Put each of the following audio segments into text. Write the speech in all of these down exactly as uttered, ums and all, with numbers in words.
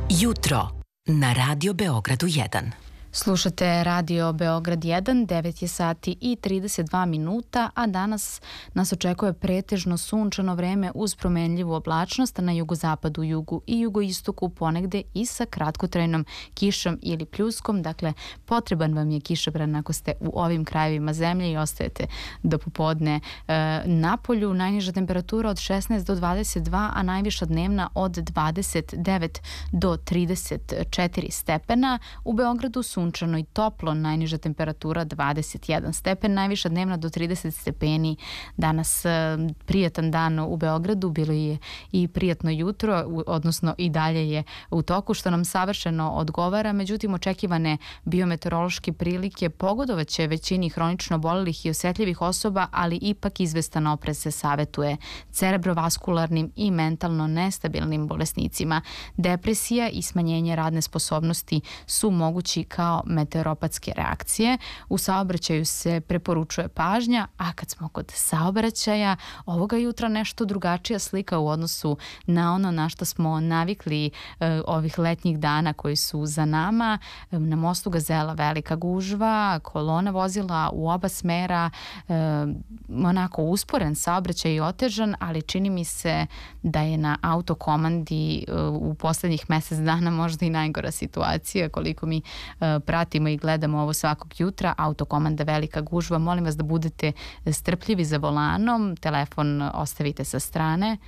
Jutro na Radio Beogradu jedan. Slušate Radio Beograd jedan, devet je sati i trideset dva minuta, a danas nas očekuje pretežno sunčano vreme uz promenljivu oblačnost na jugozapadu, jugu i jugoistoku, ponegde i sa kratkotrajnom kišom ili pljuskom. Dakle, potreban vam je kišobran ako ste u ovim krajevima zemlje i ostajete do popodne e, na polju. Najniža temperatura od šesnaest do dvadeset dva, a najviša dnevna od dvadeset devet do trideset četiri stepena. U Beogradu sunčano i toplo, najniža temperatura dvadeset jedan stepen, najviša dnevna do trideset stepeni. Danas prijatan dan u Beogradu, bilo je i prijatno jutro, odnosno i dalje je u toku, što nam savršeno odgovara. Međutim, očekivane biometeorološke prilike pogodovaće većini hronično obolelih i osetljivih osoba, ali ipak izvestan oprez se savetuje cerebrovaskularnim i mentalno nestabilnim bolesnicima. Depresija i smanjenje radne sposobnosti su mogući kao meteoropatske reakcije. U saobraćaju se preporučuje pažnja, a kad smo kod saobraćaja, ovoga jutra nešto drugačija slika u odnosu na ono na što smo navikli e, ovih letnjih dana koji su za nama. E, na mostu Gazela velika gužva, kolona vozila u oba smera, e, onako usporen saobraćaj i otežan, ali čini mi se da je na autokomandi e, u poslednjih mesec dana možda i najgora situacija, koliko mi e, pratimo i gledamo ovo svakog jutra. Autokomanda velika gužva, molim vas da budete strpljivi za volanom, telefon ostavite sa strane.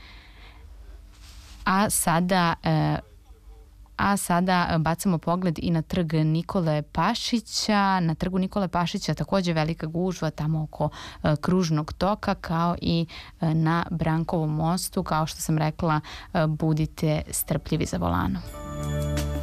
A sada a sada bacamo pogled i na trg Nikole Pašića. Na trgu Nikole Pašića takođe velika gužva tamo oko kružnog toka, kao i na Brankovom mostu. Kao što sam rekla, budite strpljivi za volanom.